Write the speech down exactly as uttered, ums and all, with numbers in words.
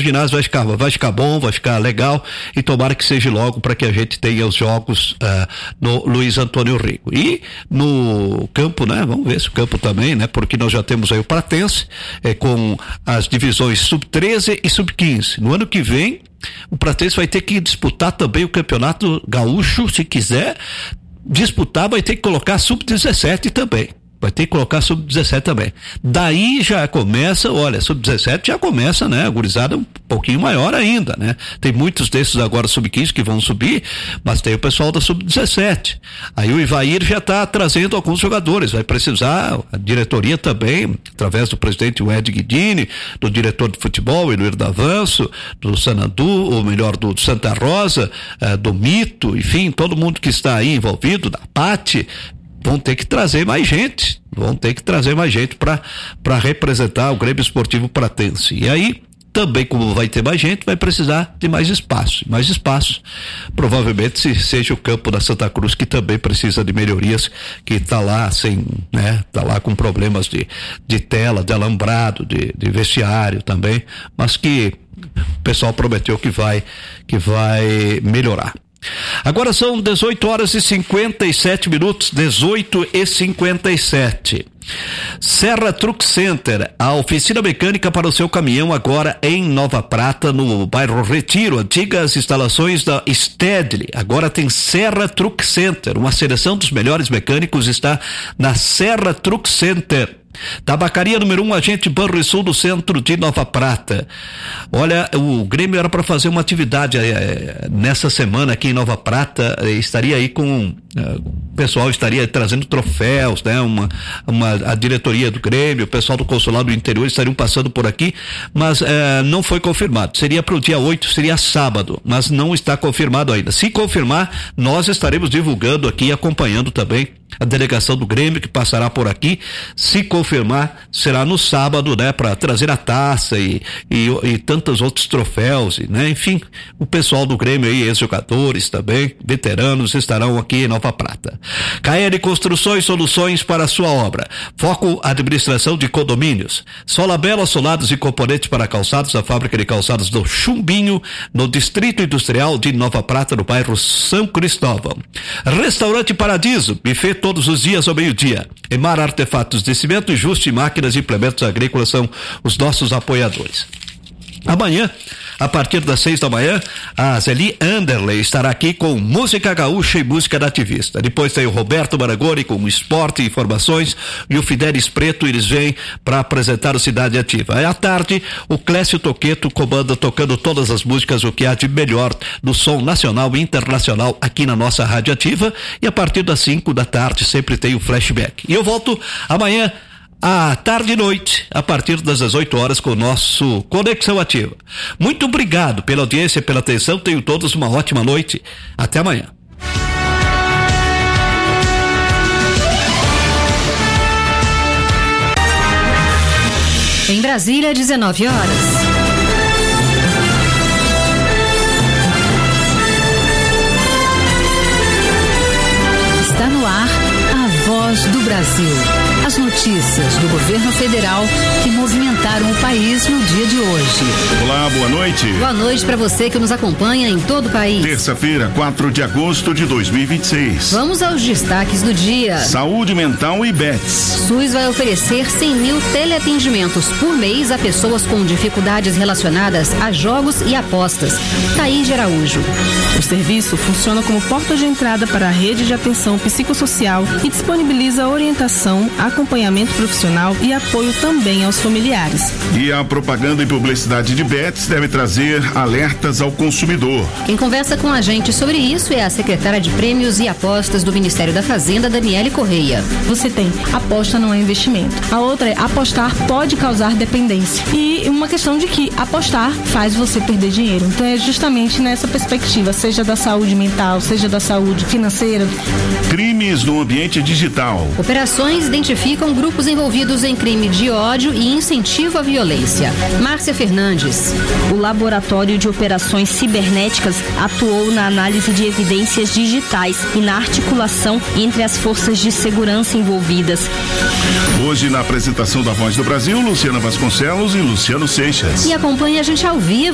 ginásio vai ficar, vai ficar bom, vai ficar legal e tomara que seja logo para que a gente tenha os jogos uh, no Luiz Antônio Rigo. E no campo, né? Vamos ver se o campo também, né? Porque nós já temos aí o Pratense eh, com as divisões sub treze e sub quinze. No ano que vem, o Pratense vai ter que disputar também o Campeonato Gaúcho, se quiser disputar, vai ter que colocar sub dezessete também. Vai ter que colocar sub dezessete também. Daí já começa, olha, sub dezessete já começa, né? A gurizada um pouquinho maior ainda, né? Tem muitos desses agora sub quinze que vão subir, mas tem o pessoal da sub dezessete. Aí o Ivair já está trazendo alguns jogadores, vai precisar, a diretoria também, através do presidente Ed Guidini, do diretor de futebol, Eluir Davanço, do Sanandu, ou melhor, do Santa Rosa, eh, do Mito, enfim, todo mundo que está aí envolvido, da Pati, vão ter que trazer mais gente, vão ter que trazer mais gente para para representar o Grêmio Esportivo Pratense. E aí, também como vai ter mais gente, vai precisar de mais espaço, mais espaço, provavelmente se seja o campo da Santa Cruz, que também precisa de melhorias, que está lá sem, né, está lá com problemas de, de tela, de alambrado, de, de vestiário também, mas que o pessoal prometeu que vai, que vai melhorar. Agora são dezoito horas e cinquenta e sete minutos, dezoito e cinquenta e sete. Serra Truck Center, a oficina mecânica para o seu caminhão agora em Nova Prata, no bairro Retiro, antigas instalações da Stedley. Agora tem Serra Truck Center, uma seleção dos melhores mecânicos está na Serra Truck Center. Tabacaria número um, Agente Banrisul do centro de Nova Prata. Olha, o Grêmio era para fazer uma atividade é, nessa semana aqui em Nova Prata, é, estaria aí com é, o pessoal estaria trazendo troféus, né? Uma, uma, a diretoria do Grêmio, o pessoal do consulado do interior estariam passando por aqui, mas é, não foi confirmado. Seria para o dia oito, seria sábado, mas não está confirmado ainda. Se confirmar, nós estaremos divulgando aqui, acompanhando também a delegação do Grêmio que passará por aqui. Se confirmar, será no sábado, né, para trazer a taça e, e, e tantos outros troféus, né? Enfim, o pessoal do Grêmio aí, ex-jogadores também, veteranos, estarão aqui em Nova Prata. K L Construções, soluções para a sua obra. Foco administração de condomínios. Sola Bela, solados e componentes para calçados, a fábrica de calçados do Chumbinho, no Distrito Industrial de Nova Prata, no bairro São Cristóvão. Restaurante Paradiso, buffet todos os dias ao meio-dia. Emar Artefatos de Cimento, Juste Máquinas e Implementos Agrícolas são os nossos apoiadores. Amanhã, a partir das seis da manhã, a Zeli Anderley estará aqui com música gaúcha e música nativista. Depois tem o Roberto Maragoni com esporte e informações e o Fidelis Preto, eles vêm para apresentar o Cidade Ativa. Aí à tarde, o Clécio Toqueto comanda tocando todas as músicas, o que há de melhor no som nacional e internacional aqui na nossa Rádio Ativa, e a partir das cinco da tarde sempre tem o flashback. E eu volto amanhã à tarde e noite, a partir das dezoito horas, com o nosso Conexão Ativa. Muito obrigado pela audiência, pela atenção, tenham todos uma ótima noite, até amanhã. Em Brasília, dezenove horas. Está no ar a Voz do Brasil. As notícias do governo federal que movimentaram o país no dia de hoje. Olá, boa noite. Boa noite para você que nos acompanha em todo o país. Terça-feira, quatro de agosto de dois mil e vinte e seis. Vamos aos destaques do dia. Saúde mental e Bets. SUS vai oferecer cem mil teleatendimentos por mês a pessoas com dificuldades relacionadas a jogos e apostas. Thaís de Araújo. O serviço funciona como porta de entrada para a rede de atenção psicossocial e disponibiliza orientação, acompanhamento profissional e apoio também aos familiares. E a propaganda e publicidade de Bets deve trazer alertas ao consumidor. Quem conversa com a gente sobre isso é a secretária de Prêmios e Apostas do Ministério da Fazenda, Daniele Correia. Você tem aposta não é investimento. A outra é apostar pode causar dependência. E uma questão de que apostar faz você perder dinheiro. Então é justamente nessa perspectiva, seja da saúde mental, seja da saúde financeira. Crimes no ambiente digital. Operações identificam grupos envolvidos em crime de ódio e incentivo à violência. Márcia Fernandes. O Laboratório de Operações Cibernéticas atuou na análise de evidências digitais e na articulação entre as forças de segurança envolvidas. Hoje, na apresentação da Voz do Brasil, Luciana Vasconcelos e Luciano Seixas. E acompanhe a gente ao vivo